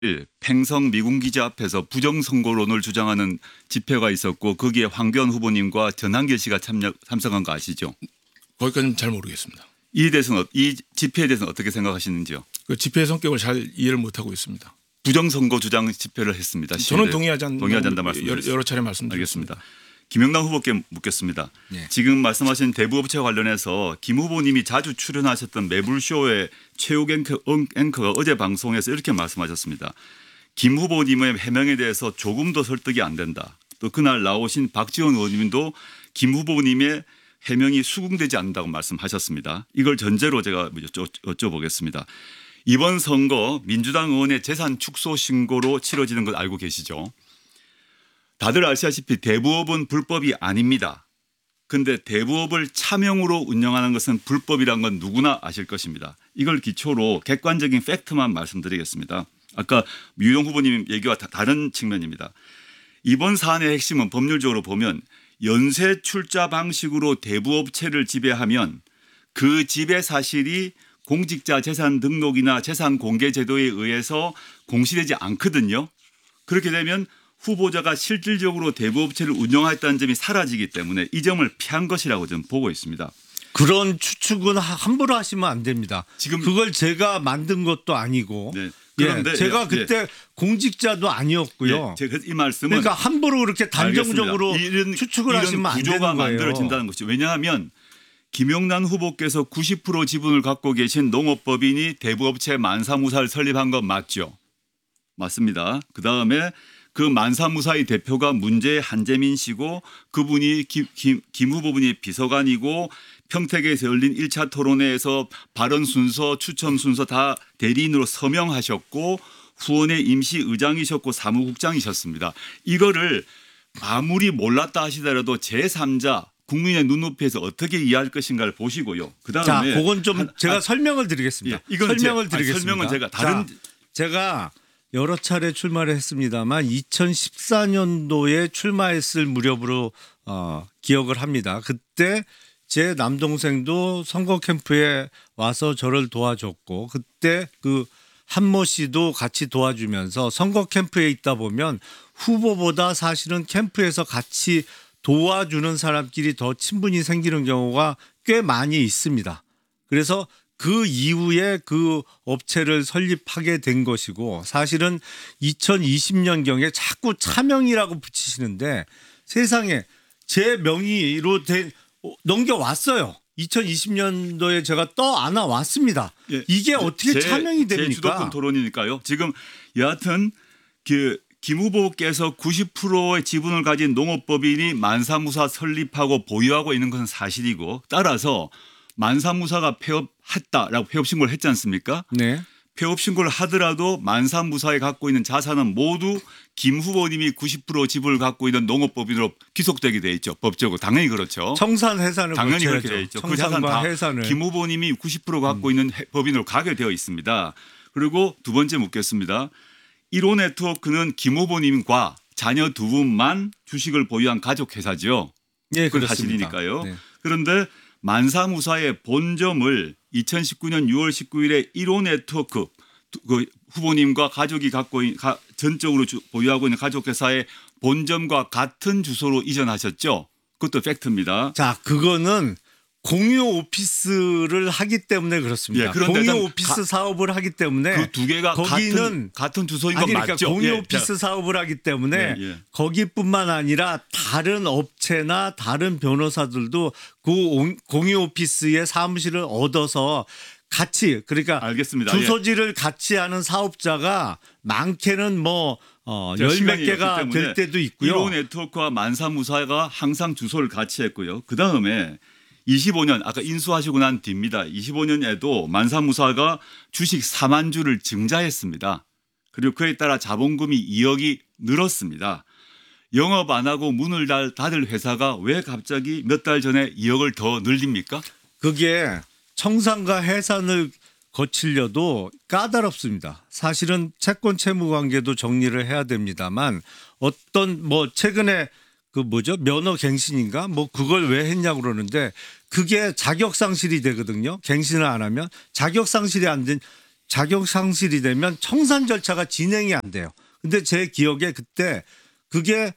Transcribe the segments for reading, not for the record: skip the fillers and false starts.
팽성 미군기지 앞에서 부정선거론을 주장하는 집회가 있었고 거기에 황교안 후보님과 전한길 씨가 참석한 거 아시죠? 거기까지는 잘 모르겠습니다. 이 집회에 대해서는 어떻게 생각하시는지요? 그 집회의 성격을 잘 이해를 못하고 있습니다. 부정선거 주장 집회를 했습니다. 저는 동의하지 않는다 말씀드렸습니다. 여러 차례 말씀드렸습니다. 알겠습니다. 김영남 후보께 묻겠습니다. 네. 지금 말씀하신 대부업체 관련해서 김 후보님이 자주 출연하셨던 매불쇼의 최욱 앵커가 어제 방송에서 이렇게 말씀하셨습니다. 김 후보님의 해명에 대해서 조금도 설득이 안 된다. 또 그날 나오신 박지원 의원님도 김 후보님의 해명이 수긍되지 않는다고 말씀하셨습니다. 이걸 전제로 제가 여쭤보겠습니다. 이번 선거 민주당 의원의 재산 축소 신고로 치러지는 걸 알고 계시죠? 다들 아시다시피 대부업은 불법이 아닙니다. 그런데 대부업을 차명으로 운영하는 것은 불법이란 건 누구나 아실 것입니다. 이걸 기초로 객관적인 팩트만 말씀드리겠습니다. 아까 유영 후보님 얘기와 다른 측면입니다. 이번 사안의 핵심은 법률적으로 보면 연쇄 출자 방식으로 대부업체를 지배하면 그 지배 사실이 공직자 재산 등록이나 재산 공개 제도에 의해서 공시되지 않거든요. 그렇게 되면 후보자가 실질적으로 대부업체를 운영했다는 점이 사라지기 때문에 이 점을 피한 것이라고 저는 보고 있습니다. 그런 추측은 함부로 하시면 안 됩니다. 지금 그걸 제가 만든 것도 아니고 네. 그런데 제가 그때 공직자도 아니었고요. 제가 이 말씀은 그러니까 함부로 그렇게 단정적으로 추측을 하시면 안 되는 구조가 거예요. 만들어진다는 것이죠. 왜냐하면 김용남 후보께서 90% 지분을 갖고 계신 농업법인이 대부업체 만사무사를 설립한 건 맞죠? 맞습니다. 그다음에 그 만사무사의 대표가 문제의 한재민 씨고 그분이 김 후보분이 비서관이고 평택에서 열린 1차 토론회에서 발언 순서, 추첨 순서 다 대리인으로 서명하셨고 후원의 임시 의장이셨고 사무국장이셨습니다. 이거를 아무리 몰랐다 하시더라도 제3자 국민의 눈높이에서 어떻게 이해할 것인가를 보시고요. 그다음에 자, 그건 좀 제가 설명을 드리겠습니다. 예, 이건 설명을 드리겠습니다. 설명은 제가 다른 제가 여러 차례 출마를 했습니다만 2014년도에 출마했을 무렵으로 기억을 합니다. 그때 제 남동생도 선거 캠프에 와서 저를 도와줬고 그때 그 한모 씨도 같이 도와주면서 선거 캠프에 있다 보면 후보보다 사실은 캠프에서 같이 도와주는 사람끼리 더 친분이 생기는 경우가 꽤 많이 있습니다. 그래서 그 이후에 그 업체를 설립하게 된 것이고 사실은 2020년경에 자꾸 차명이라고 붙이시는데 세상에 제 명의로 넘겨왔어요. 2020년도에 제가 안아왔습니다. 예, 이게 어떻게 차명이 됩니까? 제 주도권 토론이니까요. 지금 여하튼 김 후보께서 90%의 지분을 가진 농업법인이 만사무사 설립하고 보유하고 있는 것은 사실이고 따라서 만사무사가 폐업했다라고 폐업 신고를 했지 않습니까? 네. 폐업 신고를 하더라도 만사무사에 갖고 있는 자산은 모두 김 후보님이 90% 지분을 갖고 있는 농업법인으로 귀속되게 돼 있죠. 법적으로 당연히 그렇죠. 청산해산을 당연히 거쳐야죠. 그렇게 돼 있죠. 그 자산 다 김 후보님이 90% 갖고 있는 법인으로 가게 되어 있습니다. 그리고 두 번째 묻겠습니다. 1호 네트워크는 김 후보님과 자녀 두 분만 주식을 보유한 가족 회사죠. 네, 그건 그렇습니다. 사실이니까요. 네. 그런데 만사무사의 본점을 2019년 6월 19일에 1호 네트워크 그 후보님과 가족이 갖고 전적으로 보유하고 있는 가족회사의 본점과 같은 주소로 이전하셨죠. 그것도 팩트입니다. 자, 그거는 공유 오피스를 하기 때문에 그렇습니다. 예, 그런데 공유 오피스 사업을 하기 때문에 그 두 개가 거기는 같은 주소인 건 그러니까 맞죠. 공유 예, 오피스 사업을 하기 때문에 예. 거기뿐만 아니라 다른 업체나 다른 변호사들도 그 공유 오피스의 사무실을 얻어서 같이 그러니까 알겠습니다. 주소지를 같이 하는 사업자가 많게는 열 몇 개가 될 때도 있고요. 1호 네트워크와 만사무사가 항상 주소를 같이 했고요. 그다음에 25년 아까 인수하시고 난 뒤입니다. 25년에도 만사무사가 주식 4만 주를 증자했습니다. 그리고 그에 따라 자본금이 2억이 늘었습니다. 영업 안 하고 문을 닫을 회사가 왜 갑자기 몇 달 전에 2억을 더 늘립니까? 그게 청산과 해산을 거치려도 까다롭습니다. 사실은 채권 채무 관계도 정리를 해야 됩니다만 어떤 최근에 면허 갱신인가 그걸 왜 했냐고 그러는데 그게 자격 상실이 되거든요. 갱신을 안 하면 자격 상실이 안 된 자격 상실이 되면 청산 절차가 진행이 안 돼요. 근데 제 기억에 그때 그게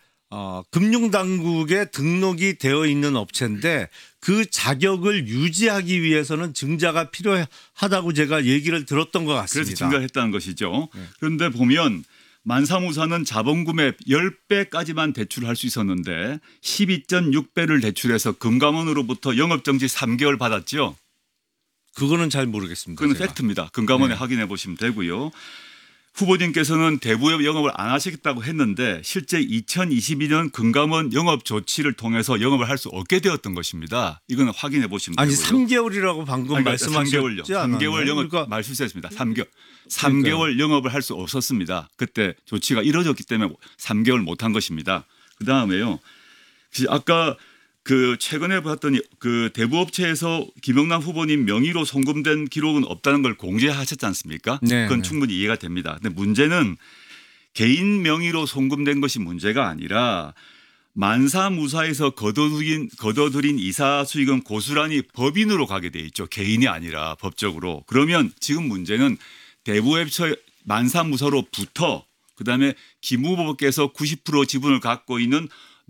금융당국에 등록이 되어 있는 업체인데 그 자격을 유지하기 위해서는 증자가 필요하다고 제가 얘기를 들었던 것 그래서 같습니다. 증가했다는 것이죠. 그런데 보면 만사무사는 자본금의 10배까지만 대출할 수 있었는데 12.6배를 대출해서 금감원으로부터 영업정지 3개월 받았죠. 그거는 잘 모르겠습니다. 그건 제가. 팩트입니다. 금감원에 네. 확인해 보시면 되고요. 후보님께서는 대부업 영업을 안 하시겠다고 했는데 실제 2022년 금감원 영업 조치를 통해서 영업을 할 수 없게 되었던 것입니다. 이건 확인해 보시면 아니 되고요. 3개월이라고 방금 아니, 말씀하셨지 3개월요. 않았나요? 3개월 영업 그러니까 말실수했습니다. 3개월 영업을 할 수 없었습니다. 그때 조치가 이뤄졌기 때문에 3개월 못한 것입니다. 그 다음에요. 아까 그 최근에 봤더니 그 대부업체에서 김영남 후보님 명의로 송금된 기록은 없다는 걸 공개하셨지 않습니까? 네, 그건 네. 충분히 이해가 됩니다. 근데 문제는 개인 명의로 송금된 것이 문제가 아니라 만사무사에서 거둬들인 이사 수익은 고스란히 법인으로 가게 돼 있죠. 개인이 아니라 법적으로. 그러면 지금 문제는 대부업체 만사무사로부터 그다음에 김 후보께서 90% 지분을 갖고 있는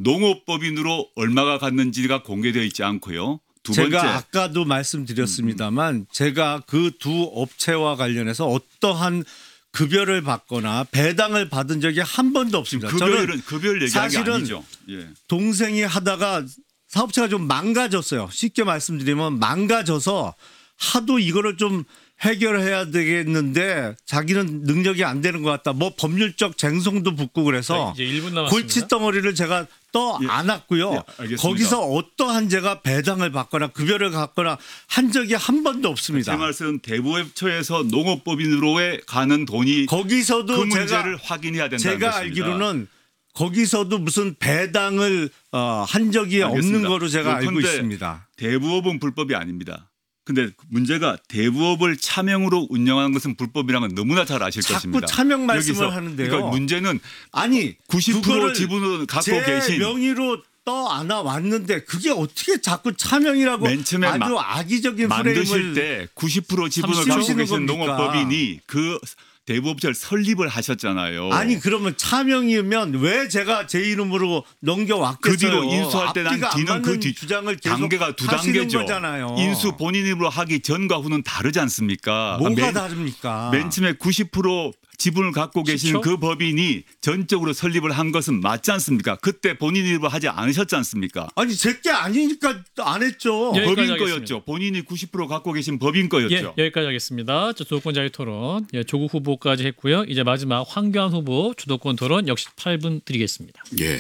농업법인으로 얼마가 갔는지가 공개되어 있지 않고요. 두 번째. 제가 아까도 말씀드렸습니다만 제가 그 두 업체와 관련해서 어떠한 급여를 받거나 배당을 받은 적이 한 번도 없습니다. 저는 급여를 얘기하는 게 사실은 아니죠. 예. 동생이 하다가 사업체가 좀 망가졌어요. 쉽게 말씀드리면 망가져서 하도 이거를 좀 해결해야 되겠는데 자기는 능력이 안 되는 것 같다. 뭐 법률적 쟁송도 붙고 그래서 이제 1분 남았습니다. 골칫덩어리를 제가 떠 예. 안았고요. 예, 알겠습니다. 거기서 어떠한 제가 배당을 받거나 급여를 받거나 한 적이 한 번도 제 없습니다. 말씀은 대부업체에서 농업법인으로에 가는 돈이 거기서도 그 문제를 제가 확인해야 된다는 제가 것입니다. 알기로는 거기서도 무슨 배당을 한 적이 없는 알겠습니다. 거로 제가 알고 그런데 있습니다. 대부업은 불법이 아닙니다. 근데 문제가 대부업을 차명으로 운영하는 것은 불법이라는 건 너무나 잘 아실 자꾸 것입니다. 차명 말씀을 여기서 하는데요. 그러니까 문제는 아니 90% 그거를 지분을 갖고 제 계신 명의로 떠 안아 왔는데 그게 어떻게 자꾸 차명이라고 맨 처음에 아주 악의적인 만드실 프레임을 때 90% 지분을 삼십시오. 갖고 계신 겁니까? 농업법인이 그 대부업체를 설립을 하셨잖아요. 아니 그러면 차명이면 왜 제가 제 이름으로 넘겨왔겠어요? 그 뒤로 인수할 때 난 앞뒤가 안 뒤는 그 맞는 뒤 주장을 계속 단계가 두 하시는 단계죠. 거잖아요. 인수 본인 입으로 하기 전과 후는 다르지 않습니까? 뭐가 다릅니까? 맨 처음에 90% 지분을 갖고 계신 10초? 그 법인이 전적으로 설립을 한 것은 맞지 않습니까? 그때 본인 입으로 하지 않으셨지 않습니까? 아니 제게 아니니까 안 했죠. 예. 여기까지 법인 하겠습니다. 거였죠. 본인이 90% 갖고 계신 법인 거였죠. 예, 여기까지 하겠습니다. 주도권자의 토론 조국 후보까지 했고요. 이제 마지막 황교안 후보 주도권 토론 역시 8분 드리겠습니다. 예.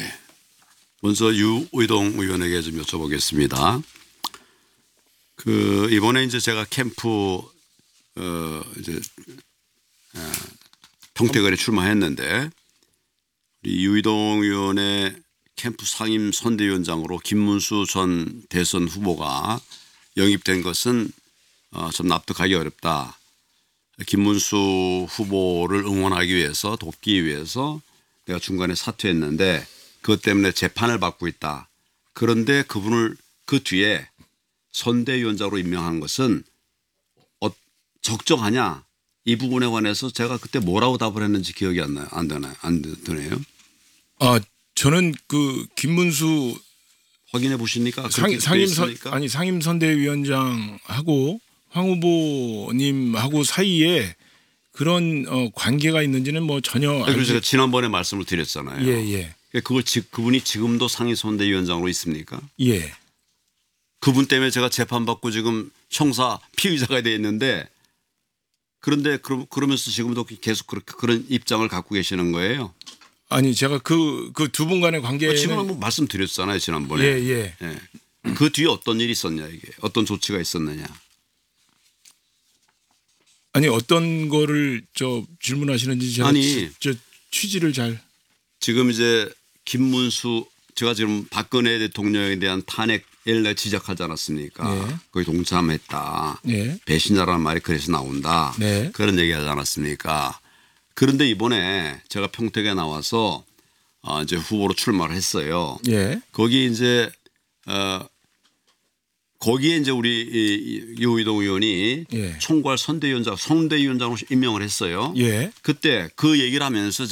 먼저 유의동 의원에게 좀 여쭤보겠습니다. 그 이번에 이제 제가 캠프 이제 평택을에 출마했는데 우리 유의동 의원의 캠프 상임 선대위원장으로 김문수 전 대선 후보가 영입된 것은 좀 납득하기 어렵다. 김문수 후보를 응원하기 위해서 돕기 위해서 내가 중간에 사퇴했는데 그것 때문에 재판을 받고 있다. 그런데 그분을 그 뒤에 선대위원장으로 임명한 것은 적정하냐? 이 부분에 관해서 제가 그때 뭐라고 답을 했는지 기억이 안 나요. 안 드네요. 저는 그 김문수 확인해 보십니까? 상임 선대위원장하고 황 후보님하고 사이에 그런 관계가 있는지는 뭐 전혀 그래서 제가 지난번에 말씀을 드렸잖아요. 예. 그분이 지금도 상임 선대위원장으로 있습니까? 예. 그분 때문에 제가 재판받고 지금 형사 피의자가 돼 있는데 그런데 그러면서 지금도 계속 그런 입장을 갖고 계시는 거예요. 아니 제가 그 두 분 간의 관계는 지금 한번 말씀드렸잖아요 지난번에. 예. 그 뒤에 어떤 일이 있었냐 이게 어떤 조치가 있었느냐. 아니 어떤 거를 질문하시는지 제가 취지를 잘 지금 이제 김문수 제가 지금 박근혜 대통령에 대한 탄핵 일날 지적하지 않았습니까? 네. 거기 동참했다. 네. 배신자라는 말이 그래서 나온다. 네. 그런 얘기하지 않았습니까? 그런데 이번에 제가 평택에 나와서 이제 후보로 출마를 했어요. 예. 거기 이제 거기에 이제 우리 유의동 의원이 예. 총괄 선대위원장으로 임명을 했어요. 예. 그때 그 얘기를 하면서